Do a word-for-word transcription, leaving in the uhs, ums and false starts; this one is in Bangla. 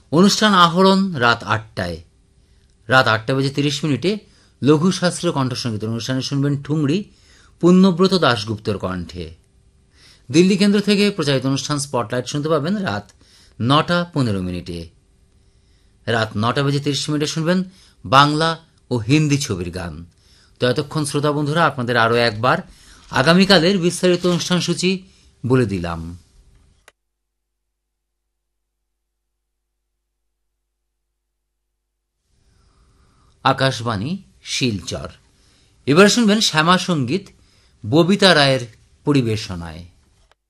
অনুষ্ঠান আহরণ রাত আটটায়। রাত আটটা বেজে তিরিশ মিনিটে লঘু শাস্ত্রীয় কণ্ঠসঙ্গীত অনুষ্ঠানে শুনবেন ঠুংরি পুণ্যব্রত দাশগুপ্তর কণ্ঠে। দিল্লি কেন্দ্র থেকে প্রচারিত অনুষ্ঠান স্পটলাইট শুনতে পাবেন রাত নটা পনেরো মিনিটে। রাত নটা বেজে তিরিশ মিনিটে শুনবেন বাংলা ও হিন্দি ছবির গান। তো এতক্ষণ শ্রোতা বন্ধুরা আপনাদের আরও একবার আগামীকালের বিস্তারিত অনুষ্ঠান সূচি বলে দিলাম। আকাশবাণী শিলচর। এবার শুনবেন শ্যামা সঙ্গীত ববিতা রায়ের পরিবেশনায়।